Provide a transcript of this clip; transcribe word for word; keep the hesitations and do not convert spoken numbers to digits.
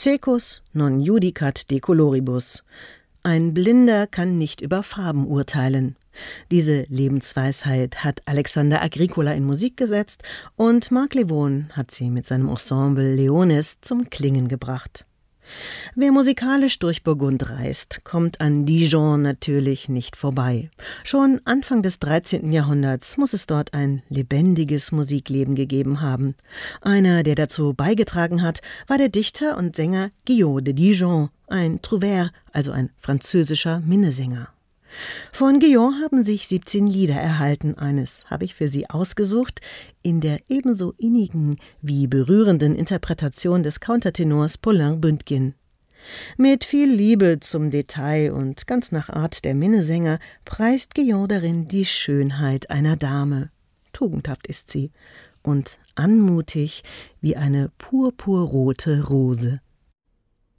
Cecus non judicat de coloribus. Ein Blinder kann nicht über Farben urteilen. Diese Lebensweisheit hat Alexander Agricola in Musik gesetzt und Marc Levon hat sie mit seinem Ensemble Leonis zum Klingen gebracht. Wer musikalisch durch Burgund reist, kommt an Dijon natürlich nicht vorbei. Schon Anfang des dreizehnten Jahrhunderts muss es dort ein lebendiges Musikleben gegeben haben. Einer, der dazu beigetragen hat, war der Dichter und Sänger Guillaume de Dijon, ein Trouvère, also ein französischer Minnesänger. Von Guillaume haben sich siebzehn Lieder erhalten. Eines habe ich für Sie ausgesucht, in der ebenso innigen wie berührenden Interpretation des Countertenors Paulin Bündgen. Mit viel Liebe zum Detail und ganz nach Art der Minnesänger preist Guillaume darin die Schönheit einer Dame. Tugendhaft ist sie und anmutig wie eine purpurrote Rose.